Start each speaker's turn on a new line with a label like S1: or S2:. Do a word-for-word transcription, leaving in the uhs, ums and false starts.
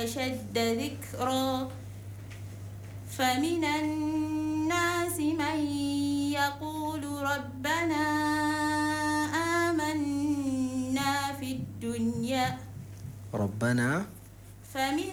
S1: أشد ذكرا فمن الناس من يقول ربنا آمنا في الدنيا
S2: ربنا
S1: فمن